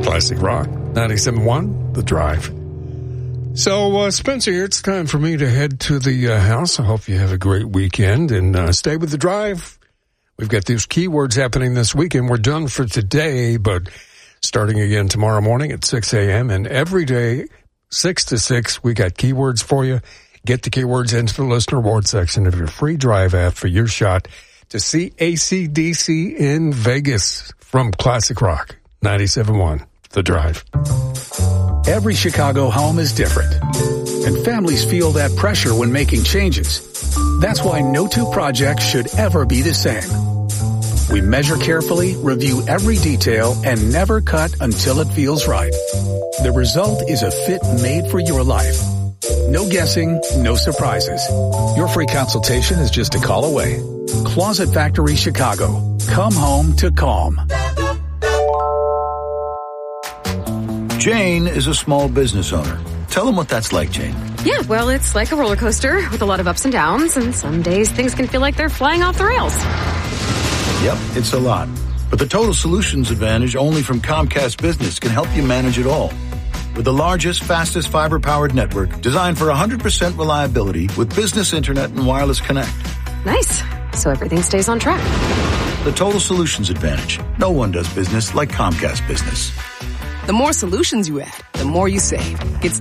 Classic Rock 97.1, The Drive. So, Spencer here, it's time for me to head to the house. I hope you have a great weekend and stay with The Drive. We've got these keywords happening this weekend. We're done for today, but starting again tomorrow morning at 6 a.m. and every day, 6 to 6, we got keywords for you. Get the keywords into the listener reward section of your free Drive app for your shot to see AC/DC in Vegas from Classic Rock 97.1, The Drive. Every Chicago home is different, and families feel that pressure when making changes. That's why no two projects should ever be the same. We measure carefully, review every detail, and never cut until it feels right. The result is a fit made for your life. No guessing, no surprises. Your free consultation is just a call away. Closet Factory Chicago. Come home to calm. Jane is a small business owner. Tell them what that's like, Jane. Yeah, well, it's like a roller coaster with a lot of ups and downs, and some days things can feel like they're flying off the rails. Yep, it's a lot. But the Total Solutions Advantage only from Comcast Business can help you manage it all. With the largest, fastest fiber-powered network designed for 100% reliability with business internet and wireless connect. Nice. So everything stays on track. The Total Solutions Advantage. No one does business like Comcast Business. The more solutions you add, the more you save. Get